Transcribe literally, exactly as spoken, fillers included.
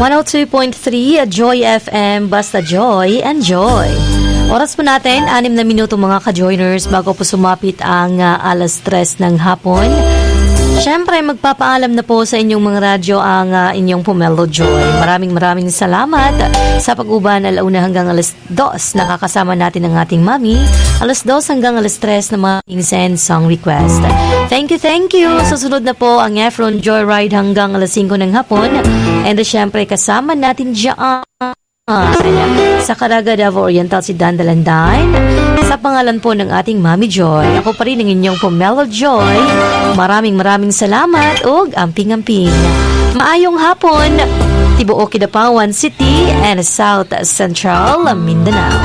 one oh two point three Joy F M, basta Joy and Joy. Oras po natin, anim na minuto mga ka-joiners bago po sumapit ang uh, alas tres ng hapon. Siyempre, magpapaalam na po sa inyong mga radyo ang uh, inyong Pomelo Joy. Maraming maraming salamat sa pag-uban alauna hanggang alas dos. Nakakasama natin ang ating mami. Alas dos hanggang alas tres na mga send song request. Thank you, thank you. Susunod na po ang Efron Joyride hanggang alas singko ng hapon. And uh, siyempre, kasama natin dyan sa Caraga, Davao Oriental si Dandalandan. Sa pangalan po ng ating Mami Joy, ako pa rin ang inyong Pomelo Joy. Maraming maraming salamat ug amping-amping. Maayong hapon, Tibuok, Kidapawan City and South Central Mindanao.